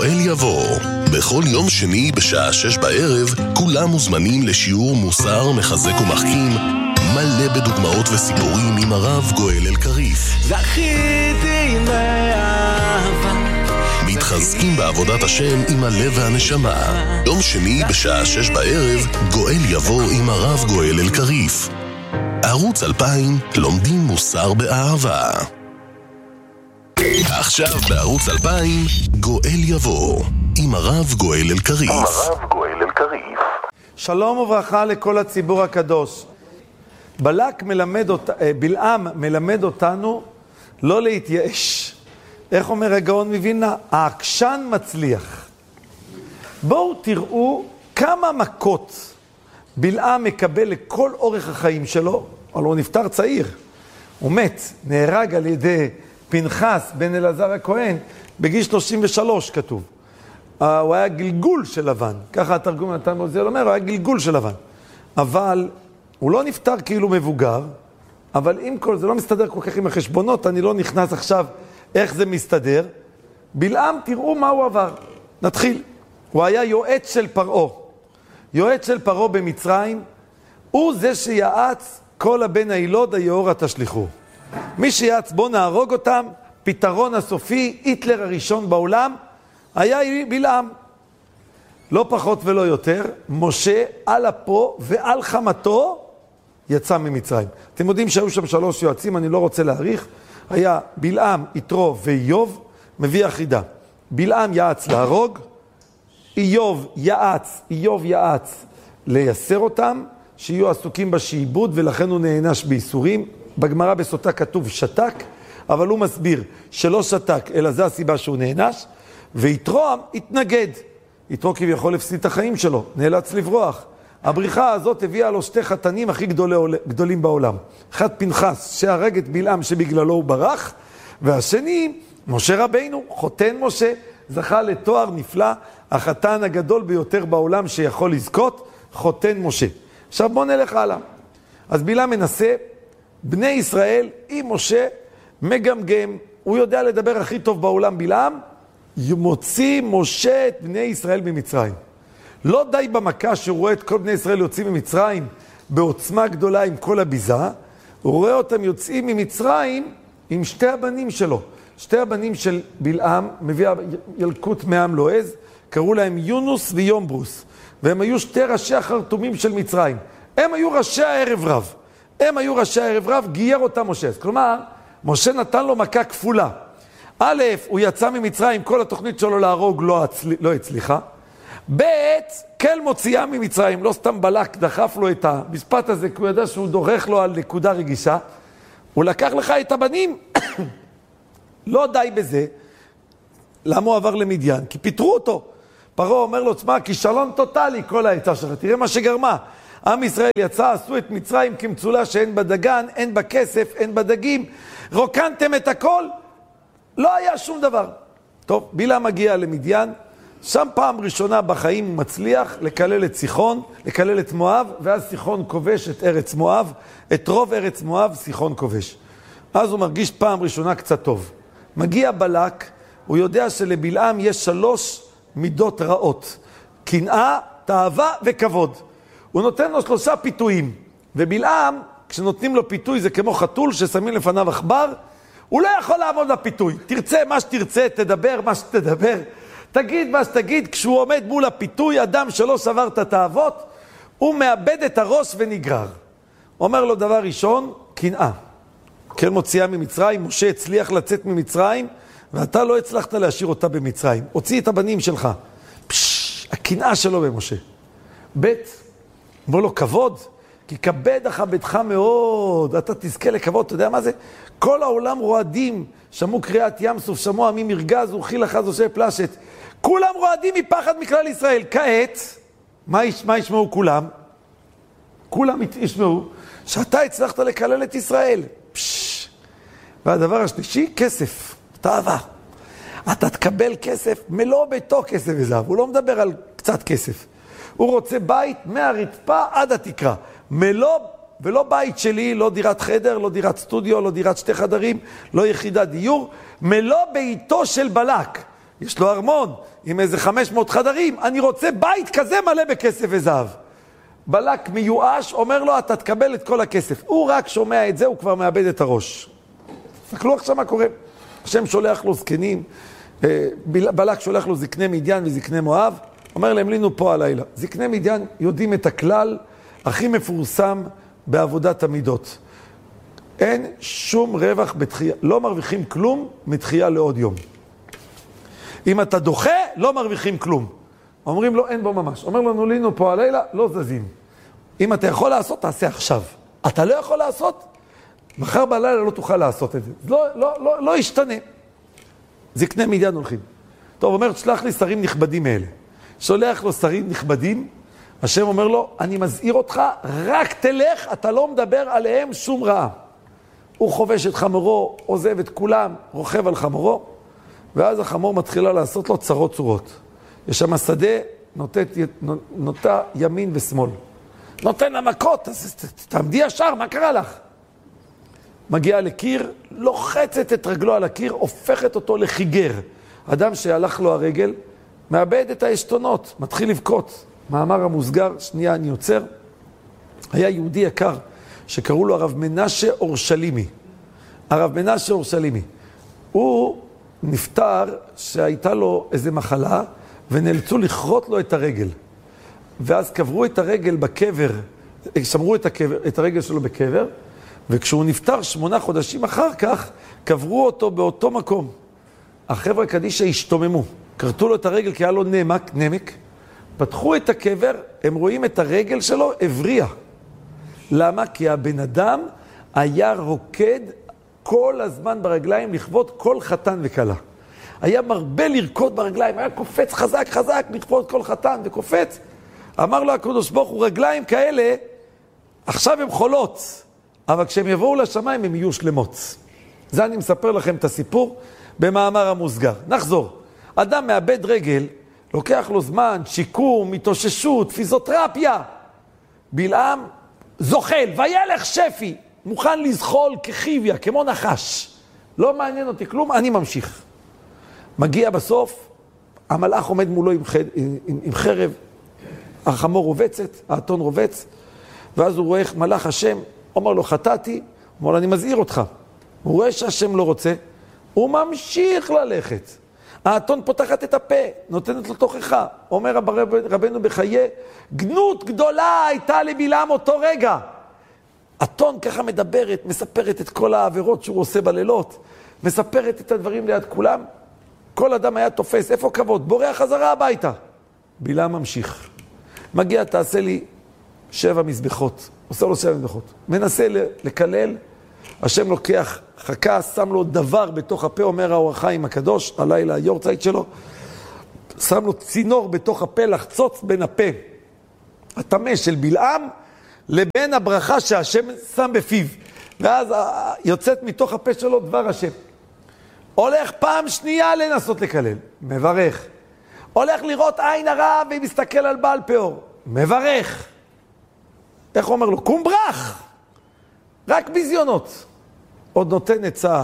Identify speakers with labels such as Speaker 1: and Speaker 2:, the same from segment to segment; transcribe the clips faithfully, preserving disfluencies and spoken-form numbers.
Speaker 1: גואל יבוא. בכל יום שני בשעה שש בערב כולם מוזמנים לשיעור מוסר מחזק ומחכים מלא בדוגמאות וסיפורים עם הרב גואל אלקריף.
Speaker 2: זכיתי מאהבה,
Speaker 1: מתחזקים בעבודת השם עם הלב והנשמה. יום שני בשעה שש בערב גואל יבוא עם הרב גואל אלקריף. ערוץ אלפיים, לומדים מוסר באהבה. עכשיו בערוץ אלפיים, גואל יבוא עם הרב גואל אלקריף. עם הרב גואל אלקריף.
Speaker 3: שלום וברכה לכל הציבור הקדוש. בלק מלמד אות... בלעם מלמד אותנו לא להתייאש. איך אומר הגאון מווילנה? העקשן מצליח. בואו תראו כמה מכות בלעם מקבל לכל אורך החיים שלו. אבל הוא נפטר צעיר. הוא מת, נהרג על ידי פנחס בן אלעזר הכהן בגיל שלושים ושלוש כתוב. הוא היה גלגול של לבן. ככה התרגום נתן מוזיאל אומר, הוא היה גלגול של לבן. אבל הוא לא נפטר כאילו מבוגר, אבל עם כל זה לא מסתדר כל כך עם החשבונות, אני לא נכנס עכשיו איך זה מסתדר. בלעם, תראו מה הוא עבר. נתחיל. הוא היה יועץ של פרעה. יועץ של פרעה במצרים, הוא זה שיעץ כל הבן הילוד היאורה תשליחו. מי שיעץ בוא נהרוג אותם, פתרון הסופי, היטלר הראשון בעולם, היה בלעם. לא פחות ולא יותר, משה על אפו ועל חמתו יצא ממצרים. אתם יודעים שהיו שם שלוש יועצים, אני לא רוצה להאריך. היה בלעם, יתרו ואיוב, מביא אחידה. בלעם יעץ להרוג, איוב יעץ, איוב יעץ לייסר אותם, שיהיו עסוקים בשעבוד, ולכן הוא נענש בייסורים. בגמרא בסוטה כתוב שתק, אבל הוא מסביר שלא שתק, אלא זה הסיבה שהוא נענש. ויתרו התנגד. יתרו כביכול הפסיד את החיים שלו, נאלץ לברוח. הבריחה הזאת הביאה לו שתי חתנים הכי גדולי, גדולים בעולם. אחד פנחס שהרג את בלעם שבגללו הוא ברח, והשני משה רבינו, חותן משה, זכה לתואר נפלא, החתן הגדול ביותר בעולם שיכול לזכות, חותן משה. עכשיו בוא נלך הלאה. אז בלעם מנסה, בני ישראל עם משה מגמגם, הוא יודע לדבר הכי טוב בעולם בלעם, מוציא משה את בני ישראל ממצרים. לא די במכה שהוא רואה את כל בני ישראל יוצאים ממצרים בעוצמה גדולה עם כל הביזה, הוא רואה אותם יוצאים ממצרים עם שתי הבנים שלו. שתי הבנים של בלעם, מביא ילקוט מעם לועז, קראו להם יונוס ויומברוס, והם היו שתי ראשי החרטומים של מצרים. הם היו ראשי הערב רב. הם היו ראשי הערב רב, גייר אותם משה. כלומר, משה נתן לו מכה כפולה. א', הוא יצא ממצרים, כל התוכנית שלו להרוג לא, הצל... לא הצליחה. ב', כל מוציאה ממצרים, לא סתם בלק, דחף לו את המשפט הזה, כי הוא ידע שהוא דורך לו על נקודה רגישה. הוא לקח לך את הבנים. לא די בזה. למה הוא עבר למדיין? כי פיתרו אותו. פרעה אומר לו, תשמע, כישלון טוטלי כל העצה שלך. תראה מה שגרמה. עם ישראל יצא, עשו את מצרים כמצולה שאין בדגן, אין בכסף, אין בדגים. רוקנתם את הכל. לא היה שום דבר. טוב, בלעם מגיע למדיין, שם פעם ראשונה בחיים הוא מצליח לקלל את סיחון, לקלל את מואב, ואז סיחון כובש את ארץ מואב, את רוב ארץ מואב סיחון כובש. אז הוא מרגיש פעם ראשונה קצת טוב. מגיע בלק, הוא יודע שלבלעם יש שלוש מידות רעות. קנאה, תאווה וכבוד. הוא נותן לו שלושה פיתויים. ובלעם, כשנותנים לו פיתוי, זה כמו חתול ששמים לפניו עכבר, הוא לא יכול לעמוד לפיתוי. תרצה מה שתרצה, תדבר מה שתדבר. תגיד מה שתגיד, כשהוא עומד מול הפיתוי, אדם שלא שבר את התאוות, הוא מאבד את הראש ונגרר. אומר לו דבר ראשון, קנאה. כן מוציאה ממצרים, משה הצליח לצאת ממצרים, ואתה לא הצלחת להשאיר אותה במצרים. הוציא את הבנים שלך. פשש, הקנאה שלו במשה. ב' בוא לו כבוד, כי כבד לך ביתך מאוד, אתה תזכה לכבוד, אתה יודע מה זה? כל העולם רועדים, שמעו קריאת ים סוף, שמעו עמי מרגז, וחיל אחז עושה פלשת. כולם רועדים מפחד מכלל ישראל. כעת, מה, יש, מה ישמעו כולם? כולם ישמעו שאתה הצלחת לקלל את ישראל. פשש. והדבר השלישי, כסף, תאווה. אתה תקבל כסף, מלוא ביתו כסף וזהב. הוא לא מדבר על קצת כסף. הוא רוצה בית מהרצפה עד התקרה. מלוא, ולא בית שלי, לא דירת חדר, לא דירת סטודיו, לא דירת שתי חדרים, לא יחידת דיור. מלוא ביתו של בלק. יש לו ארמון עם איזה חמש מאות חדרים, אני רוצה בית כזה מלא בכסף וזהב. בלק מיואש, אומר לו, אתה תקבל את כל הכסף. הוא רק שומע את זה, הוא כבר מאבד את הראש. תסתכלו עכשיו מה קורה. השם שולח לו זקנים, בלק שולח לו זקני מדיין וזקני מואב, אומר להם, לינו פה הלילה. זקני מדיין יודעים את הכלל הכי מפורסם בעבודת המידות. אין שום רווח בתחייה, לא מרוויחים כלום מתחייה לעוד יום. אם אתה דוחה, לא מרוויחים כלום. אומרים לו, אין בו ממש. אומר לנו, לינו פה הלילה, לא זזים. אם אתה יכול לעשות, תעשה עכשיו. אתה לא יכול לעשות, מחר בלילה לא תוכל לעשות את זה. לא, לא, לא, לא ישתנה. זקני מדיין הולכים. טוב, אומר, שלח לי שרים נכבדים מאלה. שולח לו שרים נכבדים, השם אומר לו, אני מזהיר אותך, רק תלך, אתה לא מדבר עליהם שום רעה. הוא חובש את חמורו, עוזב את כולם, רוכב על חמורו, ואז החמור מתחילה לעשות לו צרות צורות. יש שם שדה, נוטט, נוטה ימין ושמאל. נותן לה מכות, אז תעמדי ישר, מה קרה לך? מגיעה לקיר, לוחצת את רגלו על הקיר, הופכת אותו לחיגר. אדם שהלך לו הרגל, מאבד את העשתונות, מתחיל לבכות. מאמר המוסגר, שנייה אני יוצר, היה יהודי יקר, שקראו לו הרב מנשה אורשלימי. הרב מנשה אורשלימי. הוא נפטר שהייתה לו איזו מחלה, ונאלצו לכרות לו את הרגל. ואז קברו את הרגל בקבר, שמרו את, הקבר, את הרגל שלו בקבר, וכשהוא נפטר שמונה חודשים אחר כך, קברו אותו באותו מקום. החבר'ה קדישא השתוממו, קרתו לו את הרגל כי היה לו נמק, נמק, פתחו את הקבר, הם רואים את הרגל שלו, הבריאה. למה? כי הבן אדם היה רוקד כל הזמן ברגליים לכבוד כל חתן וכלה. היה מרבה לרקוד ברגליים, היה קופץ חזק חזק לכבוד כל חתן וקופץ. אמר לו הקדוש ברוך הוא, רגליים כאלה, עכשיו הם חולות, אבל כשהם יבואו לשמיים הם יהיו שלמות. זה אני מספר לכם את הסיפור במאמר המוסגר. נחזור. אדם מאבד רגל, לוקח לו זמן, שיקום, התאוששות, פיזיותרפיה. בלעם זוחל, וילך שפי, מוכן לזחול כחיביה, כמו נחש. לא מעניין אותי כלום, אני ממשיך. מגיע בסוף, המלאך עומד מולו עם, חד, עם, עם חרב, החמור רובצת, האתון רובץ, ואז הוא רואה מלאך השם, אומר לו, חטאתי, אומר לו, אני מזהיר אותך. הוא רואה שהשם לא רוצה, הוא ממשיך ללכת. האתון פותחת את הפה, נותנת לו תוכחה. אומר רב, רבנו בחיי, גנות גדולה הייתה לבלעם אותו רגע. האתון ככה מדברת, מספרת את כל העבירות שהוא עושה בלילות, מספרת את הדברים ליד כולם. כל אדם היה תופס, איפה כבוד? בורח חזרה הביתה. בלעם ממשיך. מגיע, תעשה לי שבע מזבחות. עושה לו שבע מזבחות. מנסה לקלל, השם לוקח חכה, שם לו דבר בתוך הפה, אומר האור החיים הקדוש, הלילה היורצייט שלו, שם לו צינור בתוך הפה, לחצוץ בין הפה, הטמא של בלעם, לבין הברכה שהשם שם בפיו. ואז יוצאת מתוך הפה שלו דבר השם. הולך פעם שנייה לנסות לקלל, מברך. הולך לראות עין הרע ומסתכל על בעל פאור, מברך. איך אומר לו? קום ברח! רק ביזיונות. עוד נותן עצה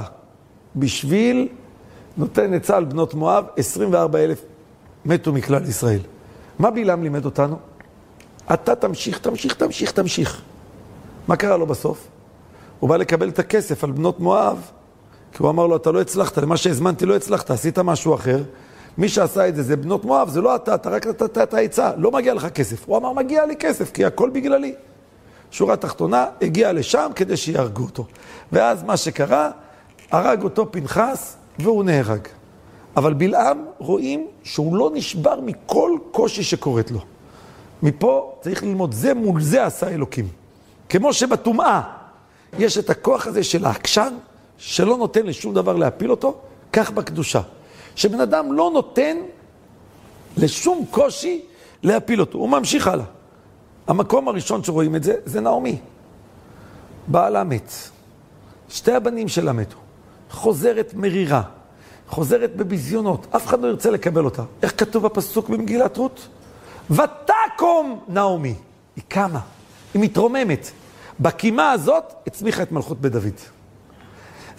Speaker 3: בשביל, נותן עצה על בנות מואב, עשרים וארבעה אלף מתו מכלל ישראל. מה בלעם לימד אותנו? אתה תמשיך, תמשיך, תמשיך, תמשיך. מה קרה לו בסוף? הוא בא לקבל את הכסף על בנות מואב, כי הוא אמר לו, אתה לא הצלחת, למה שהזמנתי לא הצלחת, עשית משהו אחר. מי שעשה את זה, זה בנות מואב, זה לא אתה, אתה רק נתת את העצה, לא מגיע לך כסף. הוא אמר, מגיע לי כסף, כי הכל בגללי. שורה תחתונה, הגיע לשם כדי שיהרגו אותו. ואז מה שקרה, הרג אותו פנחס, והוא נהרג. אבל בלעם רואים שהוא לא נשבר מכל קושי שקורית לו. מפה צריך ללמוד, זה מול זה עשה אלוקים. כמו שבטומאה יש את הכוח הזה של העקשן, שלא נותן לשום דבר להפיל אותו, כך בקדושה. שבן אדם לא נותן לשום קושי להפיל אותו. הוא ממשיך הלאה. המקום הראשון שרואים את זה, זה נעמי. בעלה מת. שתי הבנים שלה מתו. חוזרת מרירה. חוזרת בביזיונות. אף אחד לא ירצה לקבל אותה. איך כתוב בפסוק במגילת רות? ותקום נעמי. היא קמה. היא מתרוממת. בקימה הזאת הצמיחה את מלכות בית דוד.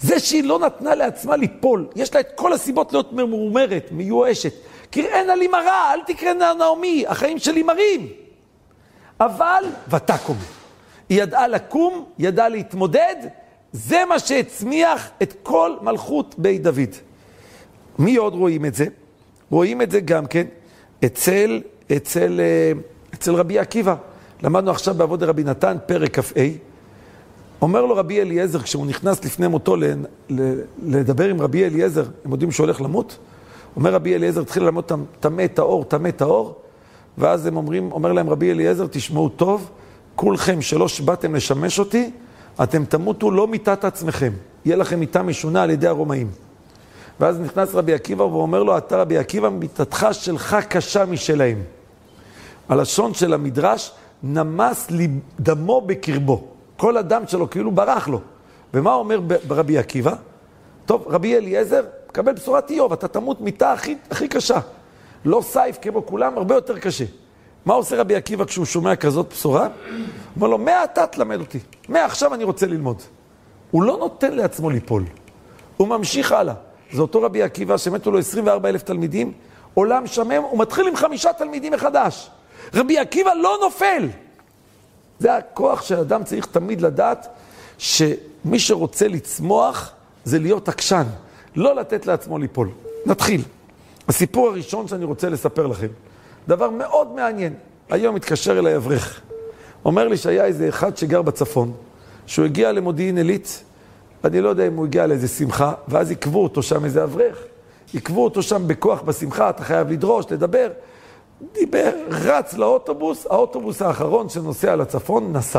Speaker 3: זה שהיא לא נתנה לעצמה ליפול, יש לה את כל הסיבות להיות ממורמרת, מיואשת. קראנה לי מרה, אל תקראנה נעמי, החיים שלי מרים. אבל ותקום. היא ידעה לקום, ידעה להתמודד, זה מה שהצמיח את כל מלכות בית דוד. מי עוד רואים את זה? רואים את זה גם כן אצל, אצל, אצל רבי עקיבא. למדנו עכשיו בעבוד רבי נתן, פרק כ"ה. אומר לו רבי אליעזר, כשהוא נכנס לפני מותו לדבר עם רבי אליעזר, הם יודעים שהוא הולך למות? אומר רבי אליעזר, התחיל ללמוד תמה טהור, תמה טהור, ואז הם אומרים, אומר להם רבי אליעזר, תשמעו טוב, כולכם שלא שבאתם לשמש אותי, אתם תמותו לא מיתת עצמכם, יהיה לכם מיתה משונה על ידי הרומאים. ואז נכנס רבי עקיבא ואומר לו, אתה רבי עקיבא, מיתתך שלך קשה משלהם. הלשון של המדרש, נמס לי דמו בקרבו. כל אדם שלו כאילו ברח לו. ומה אומר ברבי עקיבא? טוב, רבי אליעזר, קבל בשורת איוב, אתה תמות מיתה הכי, הכי קשה. לא סייף כמו כולם, הרבה יותר קשה. מה עושה רבי עקיבא כשהוא שומע כזאת בשורה? הוא אומר לו, מה אתה תלמד אותי? מה עכשיו אני רוצה ללמוד? הוא לא נותן לעצמו ליפול. הוא ממשיך הלאה. זה אותו רבי עקיבא שמתו לו עשרים וארבעה אלף תלמידים, עולם שמם, הוא מתחיל עם חמישה תלמידים מחדש. רבי עקיבא לא נופל. זה הכוח שאדם צריך תמיד לדעת שמי שרוצה לצמוח זה להיות עקשן, לא לתת לעצמו ליפול. נתחיל. הסיפור הראשון שאני רוצה לספר לכם. דבר מאוד מעניין. היום מתקשר אליי אברך. אומר לי שהיה איזה אחד שגר בצפון, שהוא הגיע למודיעין עילית, אני לא יודע אם הוא הגיע לאיזה שמחה, ואז עקבו אותו שם איזה אברך. עקבו אותו שם בכוח בשמחה, אתה חייב לדרוש, לדבר. דיבר, רץ לאוטובוס, האוטובוס האחרון שנוסע לצפון נסע.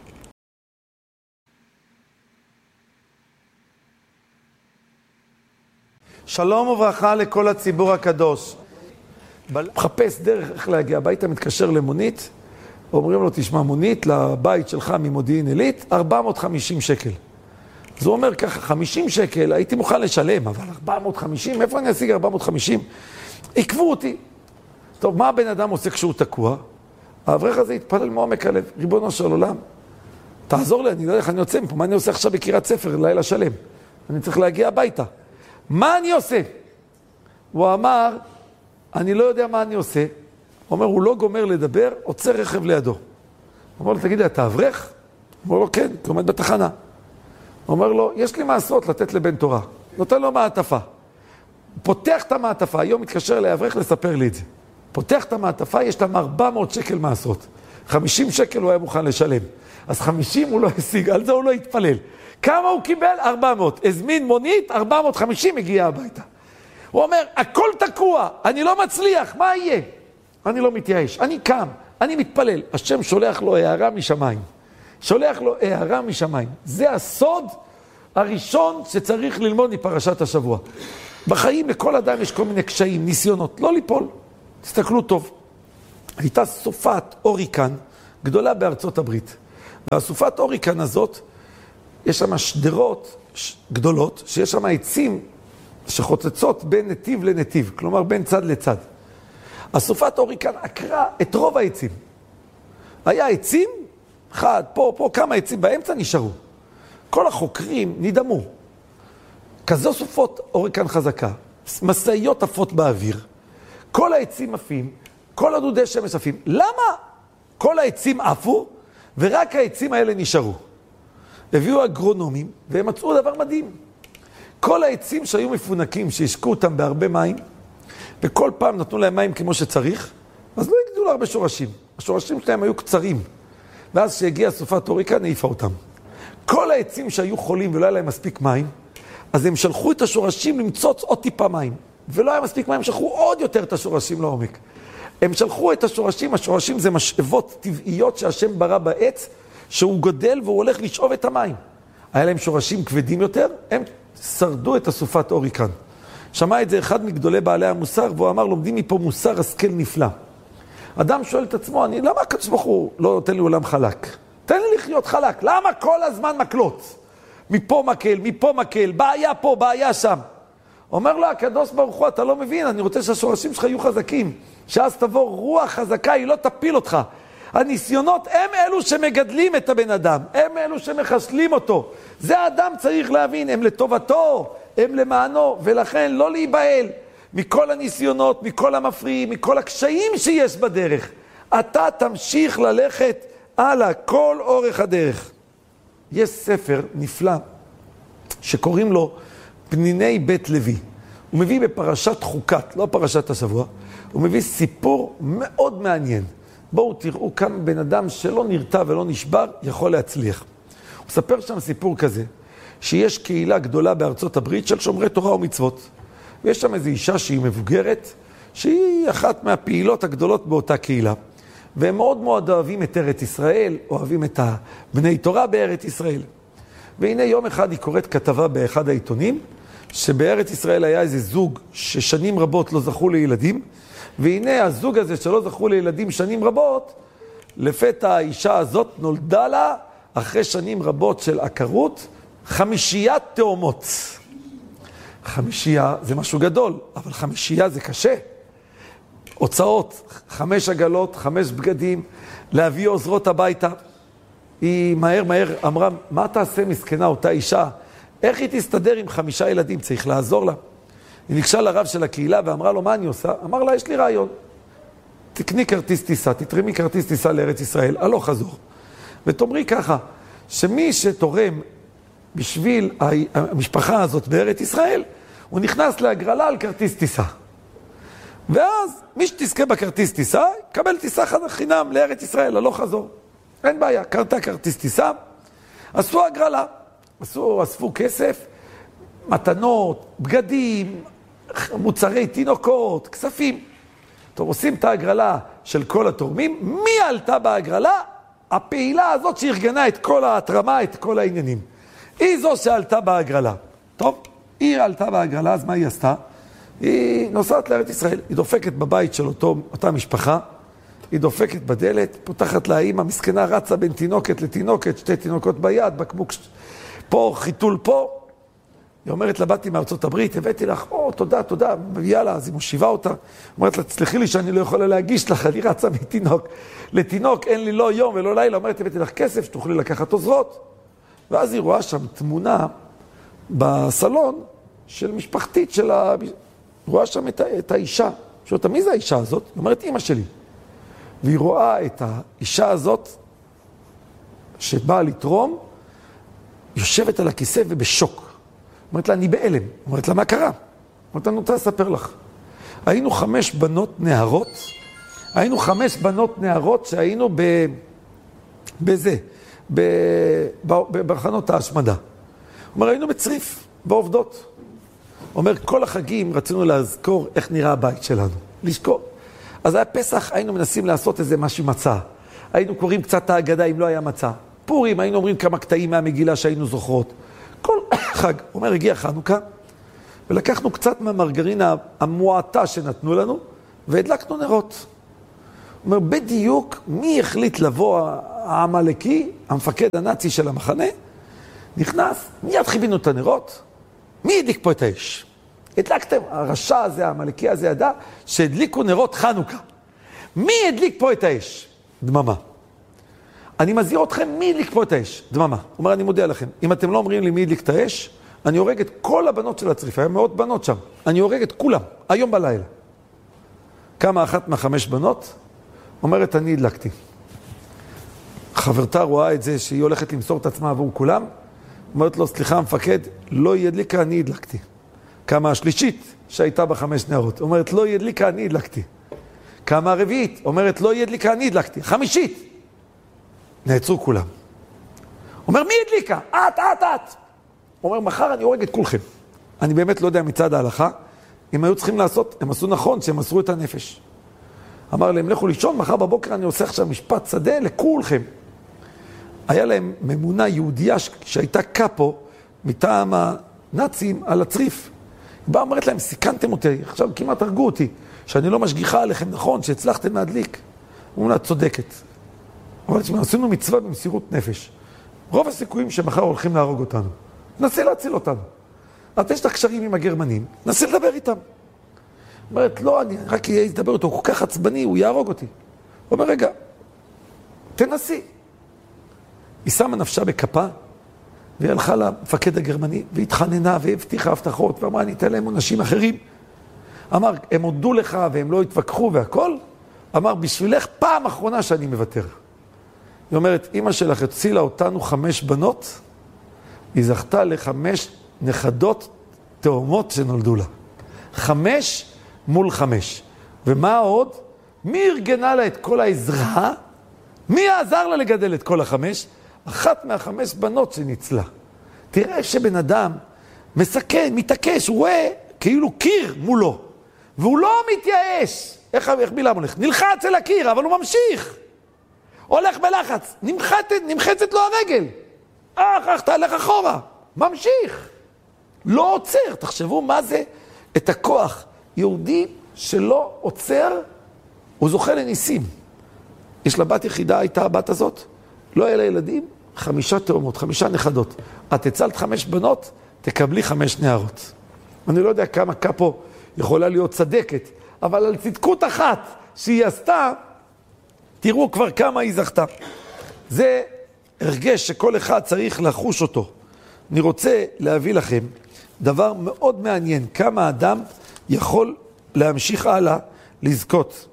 Speaker 3: שלום וברכה לכל הציבור הקדוש. מחפש דרך איך להגיע הביתה, מתקשר למונית, אומרים לו, תשמע, מונית לבית שלך ממודיעין עילית, ארבע מאות וחמישים שקל. אז הוא אומר ככה, חמישים שקל, הייתי מוכן לשלם, אבל ארבע מאות וחמישים, איפה אני אשיג ארבע מאות וחמישים? עקבו אותי. טוב, מה הבן אדם עושה כשהוא תקוע? האברך הזה התפלל מעומק הלב, ריבונו של עולם, תעזור לי, אני לא יודע איך אני יוצא מפה, מה אני עושה עכשיו בקריאת ספר, לילה שלם? אני צריך להגיע הביתה. מה אני עושה? הוא אמר, אני לא יודע מה אני עושה. הוא אומר, הוא לא גומר לדבר, עוצר רכב לידו. הוא אומר לו, תגיד לי, אתה אברך? הוא אומר לו, כן, הוא עומד בתחנה. הוא אומר לו, יש לי מעשרות לתת לבן תורה. נותן לו מעטפה. פותח את המעטפה, היום מתקשר לאברך לספר לי את זה. פותח את המעטפה, יש להם ארבע מאות שקל מעשרות. חמישים שקל הוא היה מוכן לשלם. אז חמישים הוא לא השיג, על זה הוא לא התפלל. כמה הוא קיבל? ארבע מאות. הזמין מונית, ארבע מאות וחמישים הגיע הביתה. הוא אומר, הכל תקוע, אני לא מצליח, מה יהיה? אני לא מתייאש, אני קם, אני מתפלל. השם שולח לו הערה משמיים. שולח לו הערה משמיים. זה הסוד הראשון שצריך ללמוד מפרשת השבוע. בחיים לכל אדם יש כל מיני קשיים, ניסיונות, לא ליפול. תסתכלו טוב. הייתה סופת אוריקן גדולה בארצות הברית. והסופת אוריקן הזאת, יש שם שדרות גדולות, שיש שם עצים שחוצצות בין נתיב לנתיב, כלומר בין צד לצד. הסופת אוריקן עקרה את רוב העצים. היה עצים, אחד, פה, פה, כמה עצים באמצע נשארו. כל החוקרים נדמו. כזו סופות אוריקן חזקה, מסעיות עפות באוויר, כל העצים עפים, כל הדודי שמש עפים. למה כל העצים עפו ורק העצים האלה נשארו? הביאו אגרונומים והם מצאו דבר מדהים. כל העצים שהיו מפונקים, שהשקו אותם בהרבה מים, וכל פעם נתנו להם מים כמו שצריך, אז לא הגדלו לה הרבה שורשים. השורשים שלהם היו קצרים, ואז שהגיעה סופת אוריקן, העיפה אותם. כל העצים שהיו חולים ולא היה להם מספיק מים, אז הם שלחו את השורשים למצוץ עוד טיפה מים. ולא היה מספיק מים, הם שלחו עוד יותר את השורשים לעומק. הם שלחו את השורשים, השורשים זה משאבות טבעיות שהשם ברא בעץ, שהוא גודל והוא הולך לשאוב את המים. היה להם שורשים כבדים יותר, הם שרדו את הסופת אוריקן. שמע את זה אחד מגדולי בעלי המוסר, והוא אמר, לומדים מפה מוסר השכל נפלא. אדם שואל את עצמו, אני, למה הקדוש ברוך הוא לא נותן לי עולם חלק? תן לי לחיות חלק, למה כל הזמן מקלות? מפה מקל, מפה מקל, בעיה פה, בעיה שם. אומר לו, הקדוש ברוך הוא, אתה לא מבין, אני רוצה שהשורשים שלך יהיו חזקים, שאז תבוא רוח חזקה, היא לא תפיל אותך. הניסיונות הם אלו שמגדלים את הבן אדם, הם אלו שמחסלים אותו. זה האדם צריך להבין, הם לטובתו, הם למענו, ולכן לא להיבהל מכל הניסיונות, מכל המפריעים, מכל הקשיים שיש בדרך. אתה תמשיך ללכת הלאה, כל אורך הדרך. יש ספר נפלא שקוראים לו פניני בית לוי. הוא מביא בפרשת חוקת, לא פרשת השבוע, הוא מביא סיפור מאוד מעניין. בואו תראו כמה בן אדם שלא נרתע ולא נשבר יכול להצליח. הוא מספר שם סיפור כזה, שיש קהילה גדולה בארצות הברית של שומרי תורה ומצוות. ויש שם איזו אישה שהיא מבוגרת, שהיא אחת מהפעילות הגדולות באותה קהילה. והם מאוד מאוד אוהבים את ארץ ישראל, אוהבים את בני תורה בארץ ישראל. והנה יום אחד היא קוראת כתבה באחד העיתונים, שבארץ ישראל היה איזה זוג ששנים רבות לא זכו לילדים, והנה הזוג הזה שלא זכו לילדים שנים רבות, לפתע האישה הזאת נולדה לה, אחרי שנים רבות של עקרות, חמישיית תאומות. חמישייה זה משהו גדול, אבל חמישייה זה קשה. הוצאות, חמש עגלות, חמש בגדים, להביא עוזרות הביתה. היא מהר מהר אמרה, מה תעשה מסכנה אותה אישה? איך היא תסתדר עם חמישה ילדים? צריך לעזור לה. היא ניגשה לרב של הקהילה ואמרה לו, מה אני עושה? אמר לה, יש לי רעיון. תקני כרטיס טיסה, תתרמי כרטיס טיסה לארץ ישראל, הלוך חזור. ותאמרי ככה, שמי שתורם בשביל המשפחה הזאת בארץ ישראל, הוא נכנס להגרלה על כרטיס טיסה. ואז מי שתזכה בכרטיס טיסה, קבל טיסה חינם לארץ ישראל, הלוך חזור. אין בעיה, קרתה כרטיס טיסה, עשו הגרלה, עשו, אספו כסף, מתנות, בגדים, מוצרי תינוקות, כספים. טוב, עושים את ההגרלה של כל התורמים. מי עלתה בהגרלה? הפעילה הזאת שארגנה את כל ההתרמה, את כל העניינים. היא זו שעלתה בהגרלה. טוב, היא עלתה בהגרלה, אז מה היא עשתה? היא נוסעת לארץ ישראל, היא דופקת בבית של אותו, אותה משפחה, היא דופקת בדלת, פותחת לה האמא, מסכנה רצה בין תינוקת לתינוקת, שתי תינוקות ביד, בקבוק פה, חיתול פה. היא אומרת לבתי מארצות הברית, הבאתי לך, או, תודה, תודה, יאללה, אז היא מושיבה אותה. אומרת לה, תסלחי לי שאני לא יכולה להגיש לך, אני רצה מתינוק. לתינוק אין לי לא יום ולא לילה, אומרת, הבאתי לך כסף, שתוכלי לקחת עוזרות. ואז היא רואה שם תמונה בסלון של משפחתית של ה... רואה שם את, את האישה. שואלת, מי זה האישה הזאת? היא אומרת, אמא שלי. והיא רואה את האישה הזאת, שבאה לתרום, יושבת על הכיסא ובשוק. אומרת לה, אני באלם. אומרת לה, מה קרה? אומרת לה, אני רוצה לספר לך. היינו חמש בנות נערות, היינו חמש בנות נערות שהיינו ב... בזה, ב... בחנות ההשמדה. אומר, היינו בצריף, בעובדות. אומר, כל החגים רצינו להזכור איך נראה הבית שלנו, לשכור. אז היה פסח, היינו מנסים לעשות איזה משהו מצה. היינו קוראים קצת ההגדה אם לא היה מצה. פורים, היינו אומרים כמה קטעים מהמגילה שהיינו זוכרות. כל חג, אומר, הגיע חנוכה, ולקחנו קצת מהמרגרינה המועטה שנתנו לנו, והדלקנו נרות. אומר, בדיוק מי החליט לבוא העמלקי, המפקד הנאצי של המחנה, נכנס, מיד חיבינו את הנרות, מי הדליק פה את האש? הדלקתם, הרשע הזה, העמלקי הזה ידע, שהדליקו נרות חנוכה. מי הדליק פה את האש? דממה. אני מזהיר אתכם מי הדליק פה את האש? דממה. הוא אומר, אני מודיע לכם, אם אתם לא אומרים לי מי הדליק את האש, אני הורג את כל הבנות של הצריף, היה מאות בנות שם. אני הורג את כולם, היום בלילה. כמה אחת מהחמש בנות? אומרת, אני הדלקתי. חברתה רואה את זה שהיא הולכת למסור את עצמה עבור כולם, אומרת לו, סליחה המפקד, לא היא הדליקה, אני הדלקתי. כמה השלישית שהייתה בחמש נערות, אומרת, לא היא הדליקה, אני הדלקתי. כמה הרביעית, אומרת, לא היא הדליקה, אני הדלקתי. חמישית. נעצרו כולם. אומר, מי הדליקה? את, את, את. אומר, מחר אני הורג את כולכם. אני באמת לא יודע מצד ההלכה, אם היו צריכים לעשות, הם עשו נכון, שהם מסרו את הנפש. אמר להם, לכו לישון, מחר בבוקר אני עושה עכשיו משפט שדה לכולכם. היה להם ממונה יהודייה שהייתה קאפו מטעם הנאצים על הצריף. היא באה אומרת להם, סיכנתם אותי, עכשיו כמעט הרגו אותי, שאני לא משגיחה עליכם נכון, שהצלחתם להדליק. הוא אומר, צודקת. אבל תשמע, עשינו מצווה במסירות נפש. רוב הסיכויים שמחר הולכים להרוג אותנו. נסה להציל אותנו. אז יש את הקשרים עם הגרמנים, נסה לדבר איתם. אומרת, לא, אני רק אדבר אותו, הוא כל כך עצבני, הוא יהרוג אותי. הוא אומר, רגע, תנסי. היא שמה נפשה בכפה, והיא הלכה למפקד הגרמני, והתחננה והבטיחה הבטחות, ואמרה, אני אתן להם עונשים אחרים. אמר, הם הודו לך והם לא התווכחו והכל. אמר, בשבילך פעם אחרונה שאני מוותר. היא אומרת, אמא שלך הצילה אותנו חמש בנות, היא זכתה לחמש נכדות תאומות שנולדו לה. חמש מול חמש. ומה עוד? מי ארגנה לה את כל העזרה? מי יעזר לה לגדל את כל החמש? אחת מהחמש בנות שניצלה. תראה שבן אדם מסכן, מתעקש, הוא רואה כאילו קיר מולו. והוא לא מתייאש. איך, איך בלעם הולך? נלחץ אל הקיר, אבל הוא ממשיך. הולך בלחץ, נמחצת, נמחצת לו הרגל. אך, אך, תהלך אחורה. ממשיך. לא עוצר. תחשבו מה זה את הכוח. יהודי שלא עוצר, הוא זוכה לניסים. יש לה בת יחידה, הייתה הבת הזאת. לא היה לה ילדים, חמישה תאומות, חמישה נכדות. את הצלת חמש בנות, תקבלי חמש נערות. אני לא יודע כמה קאפו יכולה להיות צדקת, אבל על צדקות אחת שהיא עשתה, תראו כבר כמה היא זכתה. זה הרגש שכל אחד צריך לחוש אותו. אני רוצה להביא לכם דבר מאוד מעניין, כמה אדם יכול להמשיך הלאה לזכות.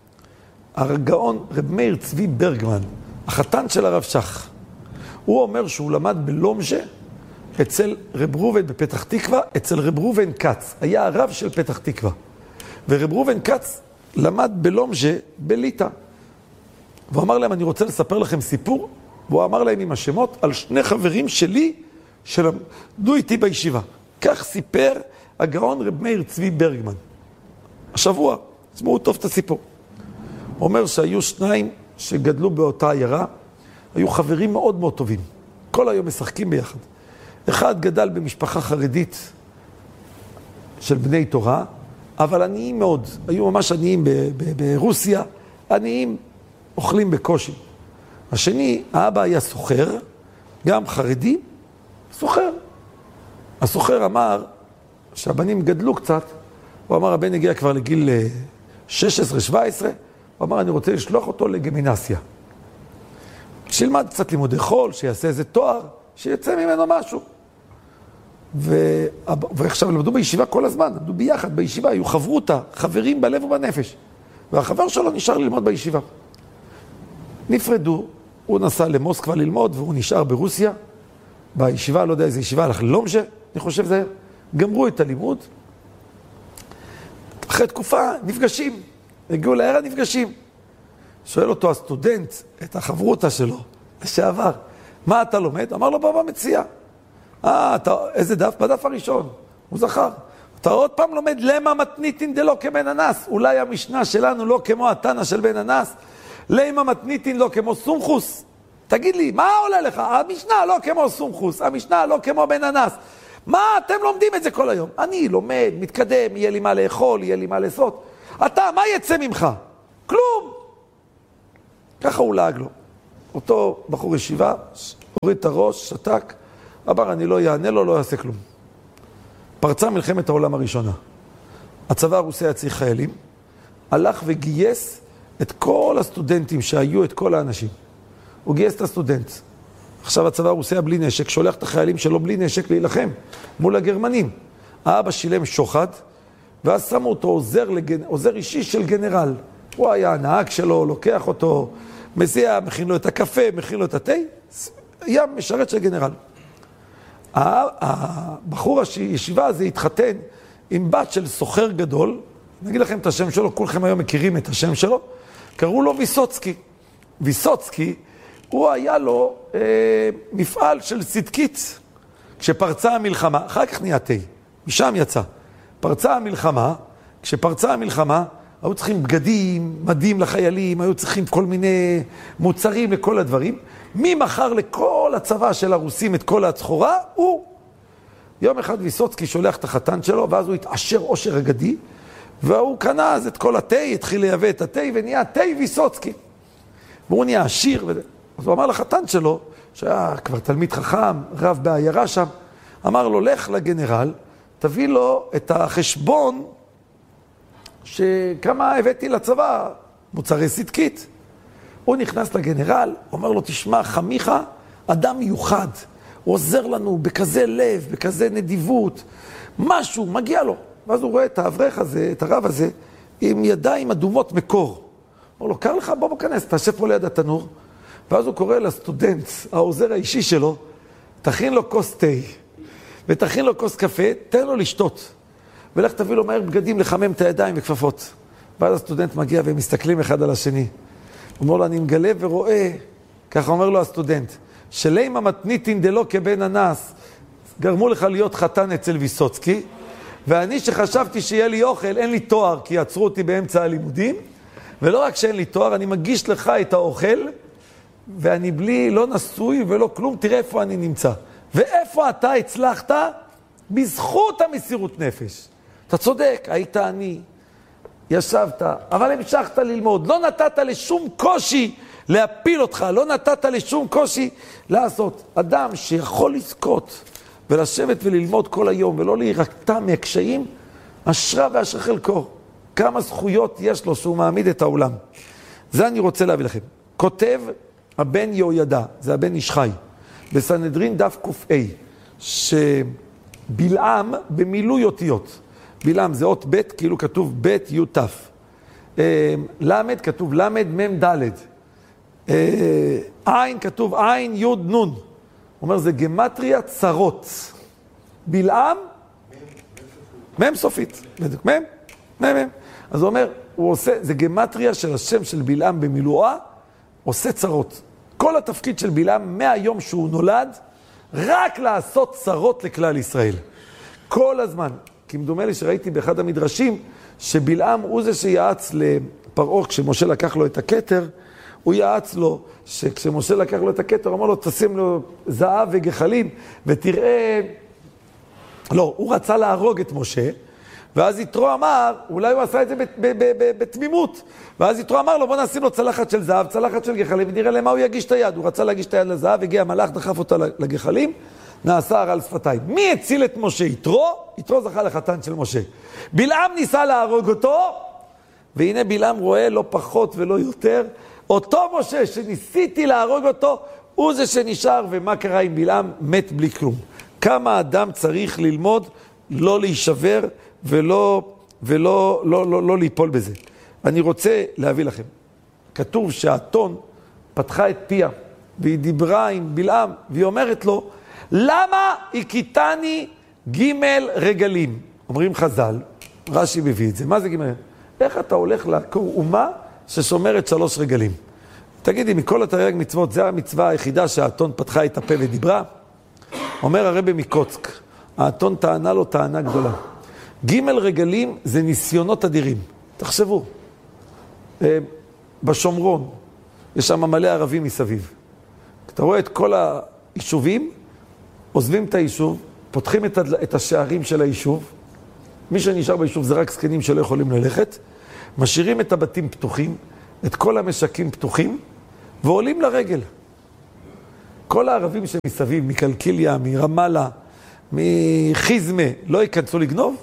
Speaker 3: הגאון רב מאיר צבי ברגמן, החתן של הרב שך, הוא אומר שהוא למד בלומז'ה אצל רב ראובן בפתח תקווה, אצל רב ראובן קץ, היה הרב של פתח תקווה. ורב ראובן קץ למד בלומז'ה בליטא. והוא אמר להם, אני רוצה לספר לכם סיפור, והוא אמר להם עם השמות על שני חברים שלי שלמדו איתי בישיבה. כך סיפר הגאון רב מאיר צבי ברגמן. השבוע, תשמעו טוב את הסיפור. הוא אומר שהיו שניים שגדלו באותה עיירה, היו חברים מאוד מאוד טובים. כל היום משחקים ביחד. אחד גדל במשפחה חרדית של בני תורה, אבל עניים מאוד. היו ממש עניים ברוסיה, עניים אוכלים בקושי. השני, האבא היה סוחר, גם חרדי, סוחר. הסוחר אמר שהבנים גדלו קצת, הוא אמר, הבן הגיע כבר לגיל שש עשרה שבע עשרה, הוא אמר, אני רוצה לשלוח אותו לגימנסיה. שילמד קצת לימודי חול, שיעשה איזה תואר, שיצא ממנו משהו. ו... ועכשיו למדו בישיבה כל הזמן, למדו ביחד בישיבה, היו חברותה, חברים בלב ובנפש. והחבר שלו נשאר ללמוד בישיבה. נפרדו, הוא נסע למוסקבה ללמוד, והוא נשאר ברוסיה, בישיבה, לא יודע איזה ישיבה, הלך ללומז'ה, אני חושב זה, גמרו את הלימוד. אחרי תקופה נפגשים, הגיעו לערב נפגשים. שואל אותו הסטודנט, את החברותה שלו, לשעבר, מה אתה לומד? אמר לו, בבא מציע. אה, אתה, איזה דף? בדף הראשון. הוא זכר. אתה עוד פעם לומד, למה מתניתין דלא כבן אנס? אולי המשנה שלנו לא כמו התנא של בן אנס? למה מתניתין לא כמו סומכוס? תגיד לי, מה עולה לך? המשנה לא כמו סומכוס, המשנה לא כמו בן אנס. מה אתם לומדים את זה כל היום? אני לומד, מתקדם, יהיה לי מה לאכול, יהיה לי מה לעשות. אתה, מה יצא ממך? כלום. ככה הוא לעג לו. אותו בחור ישיבה, הוריד את הראש, שתק, אמר, אני לא יענה לו, לא יעשה כלום. פרצה מלחמת העולם הראשונה. הצבא הרוסי היה צריך חיילים, הלך וגייס את כל הסטודנטים שהיו, את כל האנשים. הוא גייס את הסטודנט. עכשיו הצבא הרוסי היה בלי נשק, שולח את החיילים שלו בלי נשק להילחם מול הגרמנים. האבא שילם שוחד, ואז שמו אותו עוזר, לגנ... עוזר אישי של גנרל. הוא היה הנהג שלו, לוקח אותו, מזיע, מכין לו את הקפה, מכין לו את התה, היה משרת של גנרל. הבחור הישיבה הזה התחתן עם בת של סוחר גדול, נגיד לכם את השם שלו, כולכם היום מכירים את השם שלו, קראו לו ויסוצקי. ויסוצקי, הוא היה לו אה, מפעל של צדקית, כשפרצה המלחמה, אחר כך נהיה תה, משם יצא. פרצה המלחמה, כשפרצה המלחמה, היו צריכים בגדים, מדים לחיילים, היו צריכים כל מיני מוצרים לכל הדברים. מי מכר לכל הצבא של הרוסים את כל הצחורה? הוא. יום אחד ויסוצקי שולח את החתן שלו, ואז הוא התעשר עושר אגדי, והוא קנה אז את כל התה, התחיל לייבא את התה, ונהיה תה ויסוצקי. והוא נהיה עשיר, ו... אז הוא אמר לחתן שלו, שהיה כבר תלמיד חכם, רב בעיירה שם, אמר לו, לך לגנרל, תביא לו את החשבון שכמה הבאתי לצבא, מוצרי סדקית. הוא נכנס לגנרל, אומר לו, תשמע, חמיך אדם מיוחד, הוא עוזר לנו בכזה לב, בכזה נדיבות, משהו, מגיע לו. ואז הוא רואה את האברך הזה, את הרב הזה, עם ידיים אדומות מקור. אומר לו, קר לך, בוא בכנס, תשב פה ליד התנור. ואז הוא קורא לסטודנט, העוזר האישי שלו, תכין לו כוס תה, ותכין לו כוס קפה, תן לו לשתות. ולך תביא לו מהר בגדים לחמם את הידיים וכפפות. ואז הסטודנט מגיע והם מסתכלים אחד על השני. הוא אומר לו, אני מגלה ורואה, ככה אומר לו הסטודנט, שלימה מתניתין דלא כבן אנס, גרמו לך להיות חתן אצל ויסוצקי, ואני שחשבתי שיהיה לי אוכל, אין לי תואר, כי עצרו אותי באמצע הלימודים, ולא רק שאין לי תואר, אני מגיש לך את האוכל, ואני בלי, לא נשוי ולא כלום, תראה איפה אני נמצא. ואיפה אתה הצלחת? בזכות המסירות נפש. אתה צודק, היית אני, ישבת, אבל המשכת ללמוד, לא נתת לשום קושי להפיל אותך, לא נתת לשום קושי לעשות. אדם שיכול לזכות ולשבת וללמוד כל היום ולא להירתע מהקשיים, אשרה ואשרה חלקו. כמה זכויות יש לו שהוא מעמיד את העולם. זה אני רוצה להביא לכם. כותב הבן יהוידע, זה הבן איש חי, בסנהדרין דף ק"א, שבלעם במילוי אותיות. בלעם זה אות ב', כאילו כתוב ב' י' ת'. למד כתוב למד מ' ד'. עין כתוב עין י' נ'. הוא אומר, זה גמטריה צרות. בלעם, מ' סופית. בדיוק, מ', מ', מ'. אז הוא אומר, הוא עושה, זה גמטריה של השם של בלעם במילואה, עושה צרות. כל התפקיד של בלעם מהיום שהוא נולד, רק לעשות צרות לכלל ישראל. כל הזמן. כי מדומה לי שראיתי באחד המדרשים, שבלעם הוא זה שיעץ לפרעה, כשמשה לקח לו את הכתר, הוא יעץ לו, שכשמשה לקח לו את הכתר, הוא אמר לו, תשים לו זהב וגחלים, ותראה... לא, הוא רצה להרוג את משה, ואז יתרו אמר, אולי הוא עשה את זה בתמימות, ואז יתרו אמר לו, בוא נשים לו צלחת של זהב, צלחת של גחלים, ונראה למה הוא יגיש את היד. הוא רצה להגיש את היד לזהב, הגיע המלאך, דחף אותה לגחלים, נעשה הרע על שפתיים. מי הציל את משה? יתרו? יתרו זכה לחתן של משה. בלעם ניסה להרוג אותו, והנה בלעם רואה לא פחות ולא יותר, אותו משה שניסיתי להרוג אותו, הוא זה שנשאר, ומה קרה עם בלעם? מת בלי כלום. כמה אדם צריך ללמוד לא להישבר ולא, ולא לא, לא, לא ליפול בזה. אני רוצה להביא לכם. כתוב שהאתון פתחה את פיה, והיא דיברה עם בלעם, והיא אומרת לו, למה הכיתני ג' רגלים? אומרים חז"ל, רש"י מביא את זה. מה זה ג'? איך אתה הולך לעקור אומה ששומרת שלוש רגלים? תגידי, מכל התרי"ג מצוות, זה המצווה היחידה שהאתון פתחה את הפה ודיברה? אומר הרבי מקוצק, האתון טענה לו טענה גדולה. ג' רגלים זה ניסיונות אדירים. תחשבו, בשומרון יש שם מלא ערבים מסביב. אתה רואה את כל היישובים, עוזבים את היישוב, פותחים את, את השערים של היישוב, מי שנשאר ביישוב זה רק זקנים שלא יכולים ללכת, משאירים את הבתים פתוחים, את כל המשקים פתוחים, ועולים לרגל. כל הערבים שמסביב, מקלקיליה, מרמאללה, מחיזמה, לא ייכנסו לגנוב?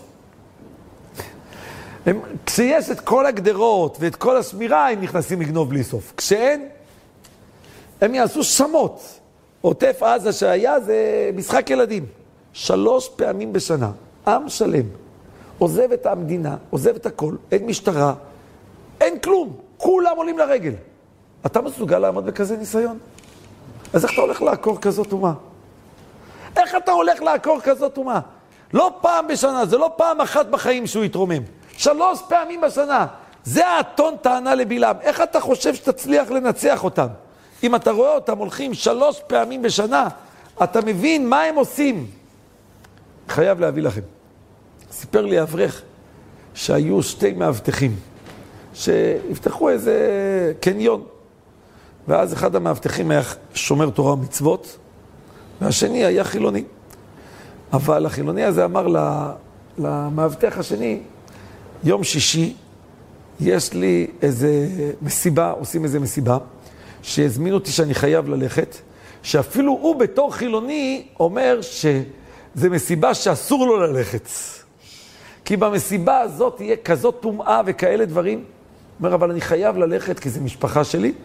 Speaker 3: הם, כשיש את כל הגדרות ואת כל השמירה, הם נכנסים לגנוב בלי סוף. כשאין, הם יעשו שמות. עוטף עזה שהיה זה משחק ילדים. שלוש פעמים בשנה, עם שלם, עוזב את המדינה, עוזב את הכל, אין משטרה, אין כלום, כולם עולים לרגל. אתה מסוגל לעמוד בכזה ניסיון? אז איך אתה הולך לעקור כזאת אומה? איך אתה הולך לעקור כזאת אומה? לא פעם בשנה, זה לא פעם אחת בחיים שהוא יתרומם. שלוש פעמים בשנה. זה האתון טענה לבלעם. איך אתה חושב שתצליח לנצח אותם? אם אתה רואה אותם הולכים שלוש פעמים בשנה, אתה מבין מה הם עושים. חייב להביא לכם. סיפר לי אברך שהיו שתי מאבטחים, שיפתחו איזה קניון. ואז אחד המאבטחים היה שומר תורה ומצוות, והשני היה חילוני. אבל החילוני הזה אמר למאבטח השני, יום שישי יש לי איזה מסיבה, עושים איזה מסיבה, שהזמין אותי שאני חייב ללכת, שאפילו הוא בתור חילוני אומר שזה מסיבה שאסור לו ללכת. כי במסיבה הזאת תהיה כזאת טומאה וכאלה דברים. אומר, אבל אני חייב ללכת כי זה משפחה שלי,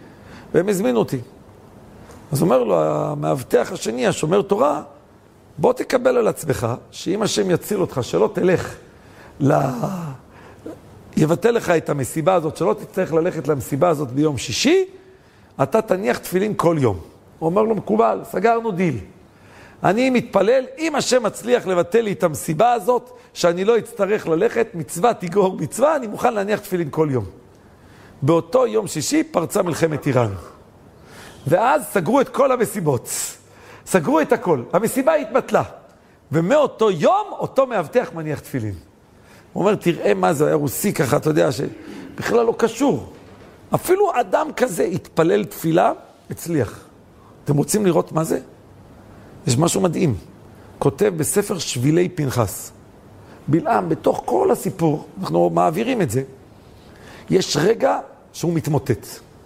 Speaker 3: והם הזמינו אותי. אז אומר לו, המאבטח השני, השומר תורה, בוא תקבל על עצמך, שאם השם יציל אותך, שלא תלך, ל... יבטל לך את המסיבה הזאת, שלא תצטרך ללכת למסיבה הזאת ביום שישי, אתה תניח תפילין כל יום. הוא אומר לו, מקובל, סגרנו דיל. אני מתפלל, אם השם מצליח לבטל לי את המסיבה הזאת, שאני לא אצטרך ללכת, מצווה תגרור מצווה, אני מוכן להניח תפילין כל יום. באותו יום שישי פרצה מלחמת איראן. ואז סגרו את כל המסיבות. סגרו את הכל. המסיבה התבטלה. ומאותו יום, אותו מאבטח מניח תפילין. הוא אומר, תראה מה זה, היה רוסי ככה, אתה יודע, שבכלל לא קשור. אפילו אדם כזה התפלל תפילה, הצליח. אתם רוצים לראות מה זה? יש משהו מדהים. כותב בספר שבילי פנחס. בלעם, בתוך כל הסיפור, אנחנו מעבירים את זה, יש רגע שהוא מתמוטט.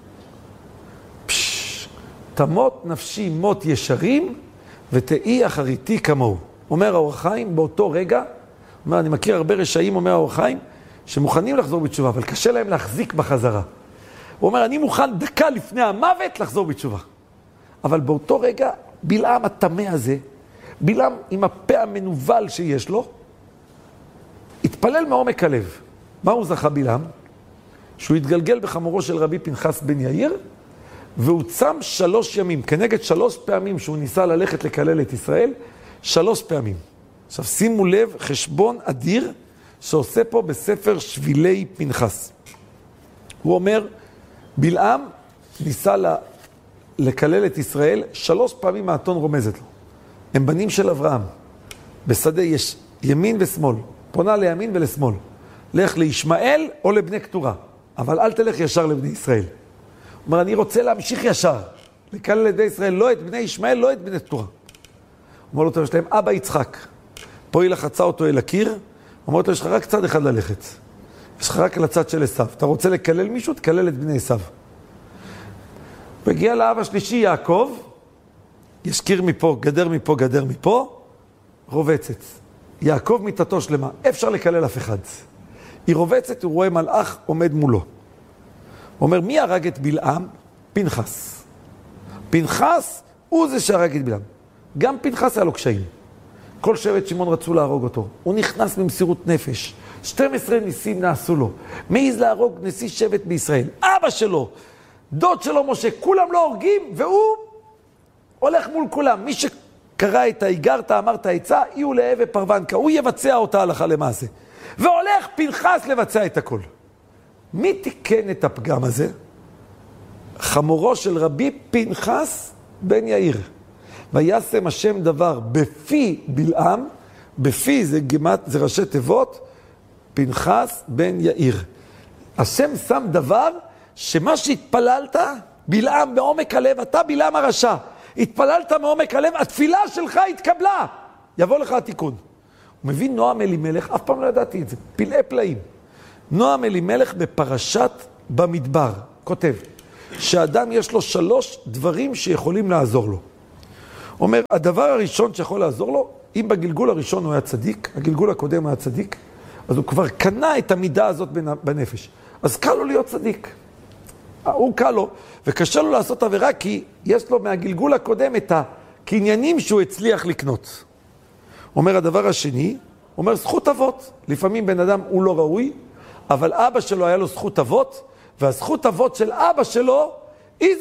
Speaker 3: פש, תמות נפשי מות ישרים, ותהי אחריתי כמוהו. אומר האור החיים, באותו רגע, אומר, אני מכיר הרבה רשעים, אומר האור החיים, שמוכנים לחזור בתשובה, אבל קשה להם להחזיק בחזרה. הוא אומר, אני מוכן דקה לפני המוות לחזור בתשובה. אבל באותו רגע, בלעם התמה הזה, בלעם עם הפה המנוול שיש לו, התפלל מעומק הלב. מה הוא זכה בלעם? שהוא התגלגל בחמורו של רבי פנחס בן יאיר, והוא צם שלוש ימים, כנגד שלוש פעמים שהוא ניסה ללכת לקלל את ישראל, שלוש פעמים. עכשיו שימו לב, חשבון אדיר שעושה פה בספר שבילי פנחס. הוא אומר, בלעם ניסה לקלל את ישראל, שלוש פעמים האתון רומזת לו. הם בנים של אברהם. בשדה יש ימין ושמאל. פונה לימין ולשמאל. לך לישמעאל או לבני כתורה. אבל אל תלך ישר לבני ישראל. הוא אומר, אני רוצה להמשיך ישר. לקלל את בני ישראל, לא את בני ישמעאל, לא את בני כתורה. הוא אומר לו, טוב, יש להם אבא יצחק. פה היא לחצה אותו אל הקיר. אומרת לו, יש לך רק צד אחד ללכת. יש לך רק לצד של עשיו. אתה רוצה לקלל מישהו? תקלל את בני עשיו. והגיע לאב השלישי, יעקב. יש קיר מפה, גדר מפה, גדר מפה. רובצת. יעקב מיטתו שלמה. אפשר לקלל אף אחד. היא רובצת, הוא רואה מלאך עומד מולו. הוא אומר, מי הרג את בלעם? פנחס. פנחס הוא זה שהרג את בלעם. גם פנחס היה לו קשיים. כל שבט שמעון רצו להרוג אותו. הוא נכנס במסירות נפש. שתים עשרה ניסים נעשו לו. מעיז להרוג נשיא שבט בישראל. אבא שלו, דוד שלו משה, כולם לא הורגים, והוא הולך מול כולם. מי שקרא את האיגרת, אמר את העצה, יהיו להווה פרוונקה. הוא יבצע אותה הלכה למעשה. והולך פנחס לבצע את הכל. מי תיקן את הפגם הזה? חמורו של רבי פנחס בן יאיר. וישם השם דבר בפי בלעם, בפי זה גימת, זה ראשי תיבות, פנחס בן יאיר. השם שם דבר שמה שהתפללת, בלעם בעומק הלב, אתה בלעם הרשע, התפללת מעומק הלב, התפילה שלך התקבלה. יבוא לך התיקון. הוא מבין נועם אלימלך, אף פעם לא ידעתי את זה, פלאי פלאים. נועם אלימלך בפרשת במדבר, כותב, שאדם יש לו שלוש דברים שיכולים לעזור לו. אומר, הדבר הראשון שיכול לעזור לו, אם בגלגול הראשון הוא היה צדיק, הגלגול הקודם היה צדיק, אז הוא כבר קנה את המידה הזאת בנפש. אז קל לו להיות צדיק. הוא קל לו, וקשה לו לעשות עבירה, כי יש לו מהגלגול הקודם את הקניינים שהוא הצליח לקנות. אומר, הדבר השני, אומר, זכות אבות. לפעמים בן אדם הוא לא ראוי, אבל אבא שלו היה לו זכות אבות, והזכות אבות של אבא שלו